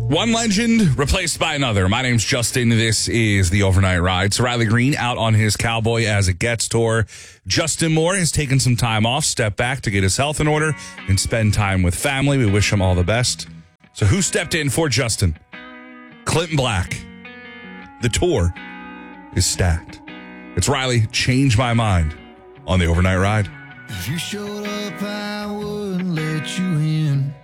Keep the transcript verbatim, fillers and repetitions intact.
One legend replaced by another. My name's Justin. This is the Overnight Ride. So Riley Green out on his Cowboy as It Gets tour. Justin Moore has taken some time off, stepped back to get his health in order and spend time with family. We wish him all the best. So who stepped in for Justin? Clinton Black. The tour is stacked. It's Riley, Change My Mind on the Overnight Ride. If you showed up, I wouldn't let you in.